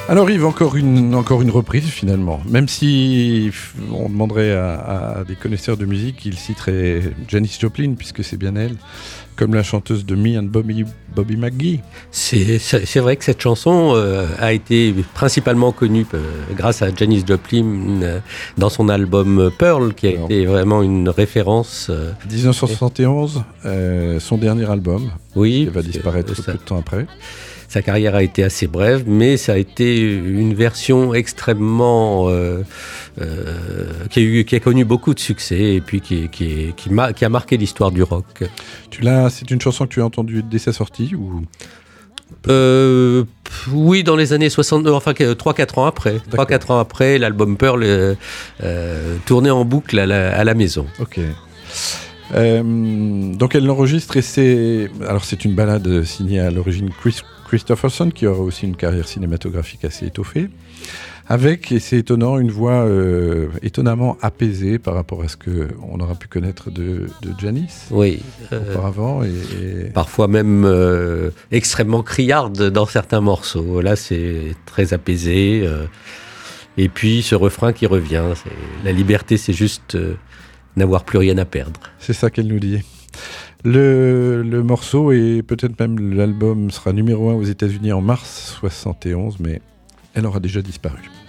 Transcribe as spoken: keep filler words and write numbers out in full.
Alors Yves, encore une, encore une reprise finalement. Même si on demanderait à, à des connaisseurs de musique, ils citeraient Janis Joplin, puisque c'est bien elle, comme la chanteuse de Me and Bobby, Bobby McGee. C'est, c'est, c'est vrai que cette chanson euh, a été principalement connue euh, grâce à Janis Joplin euh, dans son album Pearl, qui a Alors, été vraiment une référence. Euh, dix-neuf cent soixante et onze, euh, son dernier album, oui, qui va disparaître ça, peu de temps après. Sa carrière a été assez brève, mais ça a été une version extrêmement euh, euh, qui, a eu, qui a connu beaucoup de succès et puis qui, qui, qui, ma, qui a marqué l'histoire du rock. Tu l'as, c'est une chanson que tu as entendue dès sa sortie ou euh, oui, dans les années soixante, enfin trois quatre ans après. trois quatre ans après, l'album Pearl euh, euh, tournait en boucle à la, à la maison. Ok. Euh, donc elle l'enregistre et c'est alors c'est une ballade signée à l'origine Chris Christopherson, qui aura aussi une carrière cinématographique assez étoffée, avec, et c'est étonnant, une voix euh, étonnamment apaisée par rapport à ce qu'on aura pu connaître de, de Janis oui, auparavant. Euh, et, et... Parfois même euh, extrêmement criarde dans certains morceaux. Là, c'est très apaisé. Euh, et puis, ce refrain qui revient, c'est, la liberté, c'est juste euh, n'avoir plus rien à perdre. C'est ça qu'elle nous dit. Le, le morceau et peut-être même l'album sera numéro un aux États-Unis en mars soixante et onze, mais elle aura déjà disparu.